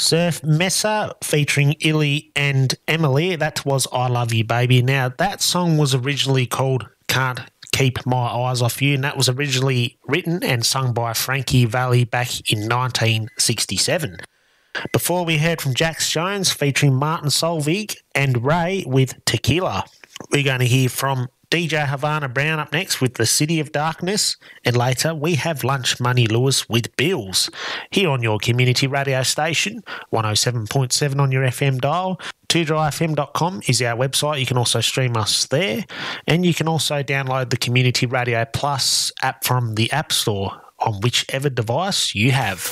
Surf Mesa featuring Illy and Emily. That was I Love You Baby. Now, that song was originally called Can't Keep My Eyes Off You, and that was originally written and sung by Frankie Valli back in 1967. Before we heard from Jax Jones featuring Martin Solveig and Ray with Tequila. We're going to hear from DJ Havana Brown up next with The City of Darkness, and later we have Lunch Money Lewis with Bills here on your community radio station, 107.7 on your FM dial. 2dryfm.com is our website. You can also stream us there, and you can also download the Community Radio Plus app from the App Store on whichever device you have.